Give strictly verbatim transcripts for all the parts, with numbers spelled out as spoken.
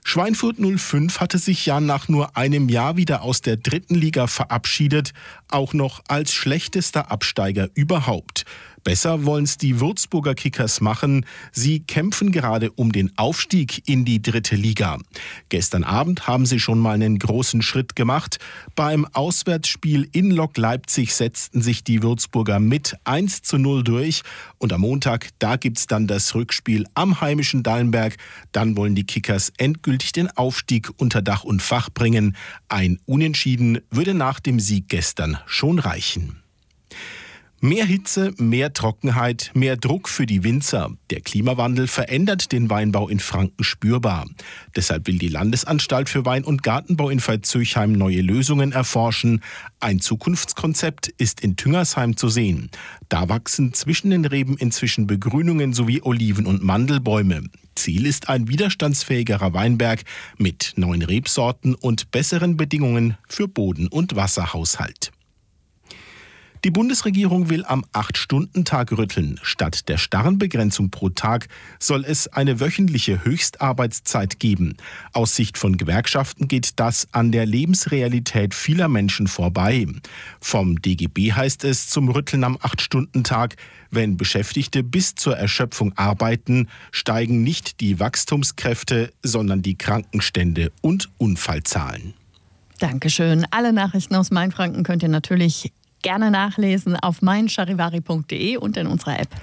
Schweinfurt null fünf hatte sich ja nach nur einem Jahr wieder aus der dritten Liga verabschiedet, auch noch als schlechtester Absteiger überhaupt. Besser wollen es die Würzburger Kickers machen. Sie kämpfen gerade um den Aufstieg in die dritte Liga. Gestern Abend haben sie schon mal einen großen Schritt gemacht. Beim Auswärtsspiel in Lok Leipzig setzten sich die Würzburger mit eins zu null durch. Und am Montag, da gibt's dann das Rückspiel am heimischen Dallenberg. Dann wollen die Kickers endgültig den Aufstieg unter Dach und Fach bringen. Ein Unentschieden würde nach dem Sieg gestern schon reichen. Mehr Hitze, mehr Trockenheit, mehr Druck für die Winzer. Der Klimawandel verändert den Weinbau in Franken spürbar. Deshalb will die Landesanstalt für Wein- und Gartenbau in Veitshöchheim neue Lösungen erforschen. Ein Zukunftskonzept ist in Tüngersheim zu sehen. Da wachsen zwischen den Reben inzwischen Begrünungen sowie Oliven- und Mandelbäume. Ziel ist ein widerstandsfähigerer Weinberg mit neuen Rebsorten und besseren Bedingungen für Boden- und Wasserhaushalt. Die Bundesregierung will am acht-Stunden-Tag rütteln. Statt der starren Begrenzung pro Tag soll es eine wöchentliche Höchstarbeitszeit geben. Aus Sicht von Gewerkschaften geht das an der Lebensrealität vieler Menschen vorbei. Vom D G B heißt es zum Rütteln am acht-Stunden-Tag: Wenn Beschäftigte bis zur Erschöpfung arbeiten, steigen nicht die Wachstumskräfte, sondern die Krankenstände und Unfallzahlen. Dankeschön. Alle Nachrichten aus Mainfranken könnt ihr natürlich gerne nachlesen auf mein charivari punkt de und in unserer App.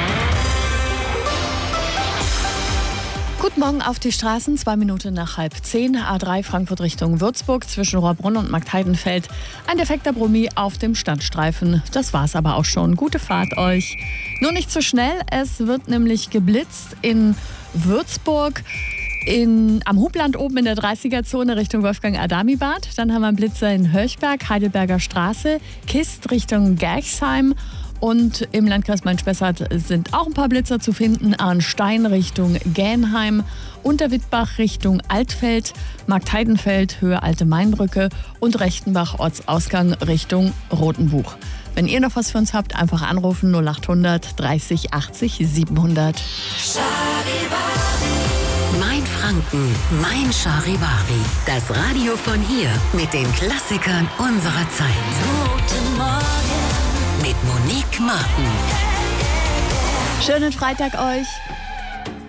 Guten Morgen auf die Straßen, zwei Minuten nach halb zehn. A drei Frankfurt Richtung Würzburg zwischen Rohrbrunn und Marktheidenfeld. Ein defekter Brummi auf dem Standstreifen. Das war's aber auch schon. Gute Fahrt euch. Nur nicht zu schnell, es wird nämlich geblitzt in Würzburg. In, am Hubland oben in der dreißiger-Zone Richtung Wolfgang-Adami-Bad. Dann haben wir einen Blitzer in Hörchberg, Heidelberger Straße, Kist Richtung Gerchsheim. Und im Landkreis Main-Spessart sind auch ein paar Blitzer zu finden. Arnstein Richtung Gähnheim, Unterwittbach Richtung Altfeld, Marktheidenfeld, Höhe Alte Mainbrücke und Rechtenbach Ortsausgang Richtung Rotenbuch. Wenn ihr noch was für uns habt, einfach anrufen null acht hundert dreißig achtzig siebenhundert. Mein Franken, mein Charivari. Das Radio von hier mit den Klassikern unserer Zeit. Guten Morgen mit Monique Martin. Schönen Freitag euch.